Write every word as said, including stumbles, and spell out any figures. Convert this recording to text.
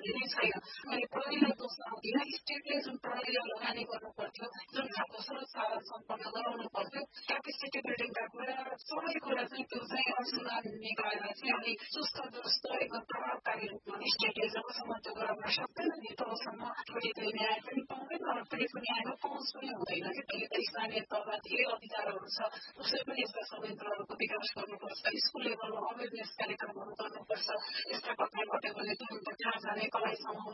भन्ने नै छैन। मैले प्रहरीलाई दोष लाउँदिनँ, स्टेटले जुन प्रहरीलाई लगानी गर्नु पर्थ्यो, जुन खालको स्रोत साधन सम्पन्न गराउनु पर्थ्यो, क्यापेसिटी बिल्डिङका कुरा सबै कुरा चाहिँ त्यो चाहिँ अनुसन्धान निकायलाई चाहिँ अलिक सुस्त दुरुस्त एकदम प्रभावकारी रूपमा स्टेटले जबसम्म त्यो गराउन सक्दैन नि तबसम्म पीडितले न्याय पनि पाउँदैन र पीडितको न्यायमा पहुँच पनि हुँदैन कि पहिले त स्थानीय तहमा धेरै अधिकारहरू छ, उसै पनि यस्ता संयन्त्रहरूको विकास गर्नुपर्छ, स्कुल लेभलमा अवेरनेस कार्यक्रमहरू गर्नुपर्छ, यस्ता घटना घट्यो भने तुरन्त कहाँ जाने कसलाई समाउने